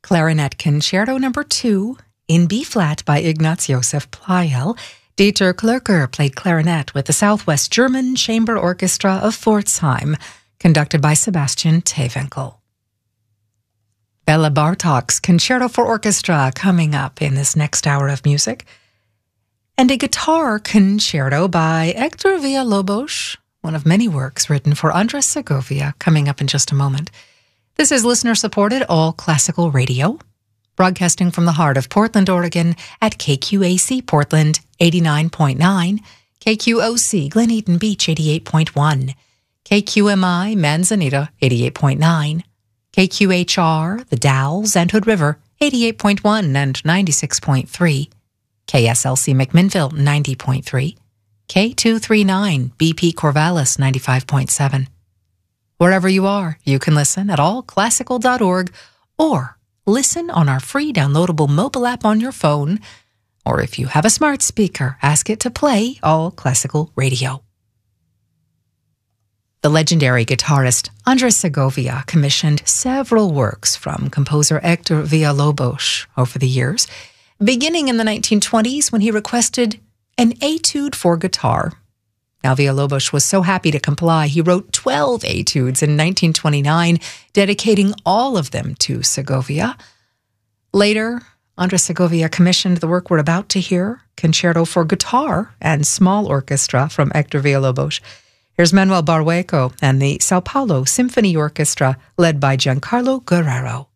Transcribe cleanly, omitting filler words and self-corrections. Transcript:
Clarinet Concerto No. 2 in B-flat by Ignaz Josef Pleyel. Dieter Klöcker played clarinet with the Southwest German Chamber Orchestra of Pforzheim, conducted by Sebastian Teewinkel. Bela Bartok's Concerto for Orchestra coming up in this next hour of music. And a guitar concerto by Hector Villa-Lobos, one of many works written for Andres Segovia, coming up in just a moment. This is listener-supported all classical radio, broadcasting from the heart of Portland, Oregon at KQAC Portland 89.9, KQOC Glen Eden Beach 88.1, KQMI Manzanita 88.9, KQHR The Dalles and Hood River 88.1 and 96.3, KSLC McMinnville 90.3, K239 BP Corvallis 95.7. Wherever you are, you can listen at allclassical.org or listen on our free downloadable mobile app on your phone, or if you have a smart speaker, ask it to play All Classical Radio. The legendary guitarist Andres Segovia commissioned several works from composer Hector Villa-Lobos over the years, beginning in the 1920s when he requested an etude for guitar. Now, Villa-Lobos was so happy to comply, he wrote 12 etudes in 1929, dedicating all of them to Segovia. Later, Andres Segovia commissioned the work we're about to hear, Concerto for Guitar and Small Orchestra from Hector Villa-Lobos. Here's Manuel Barrueco and the Sao Paulo Symphony Orchestra, led by Giancarlo Guerrero.